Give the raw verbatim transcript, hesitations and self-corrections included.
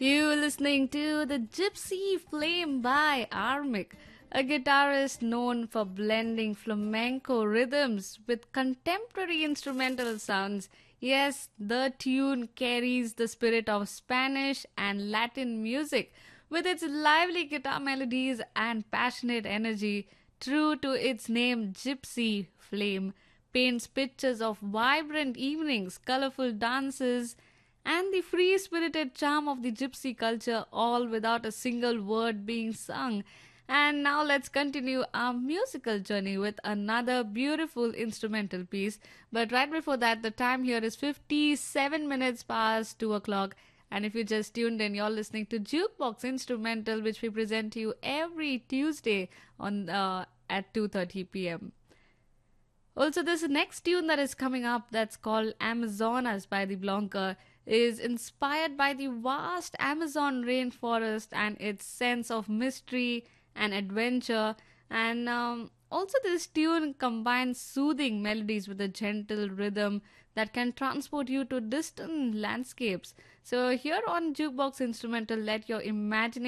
You listening to The Gypsy Flame by Armik, a guitarist known for blending flamenco rhythms with contemporary instrumental sounds. Yes, the tune carries the spirit of Spanish and Latin music with its lively guitar melodies and passionate energy. True to its name, Gypsy Flame paints pictures of vibrant evenings, colorful dances, and the free spirited charm of the gypsy culture, all without a single word being sung. And now let's continue our musical journey with another beautiful instrumental piece. But right before that, the time here is fifty-seven minutes past two o'clock. And if you just tuned in, you're listening to Jukebox Instrumental, which we present to you every Tuesday on uh, at two thirty p m. Also, this next tune that is coming up that's called Amazonas by the Blanca is inspired by the vast Amazon rainforest and its sense of mystery and adventure. And um, also, this tune combines soothing melodies with a gentle rhythm that can transport you to distant landscapes. So, here on Jukebox Instrumental, let your imagination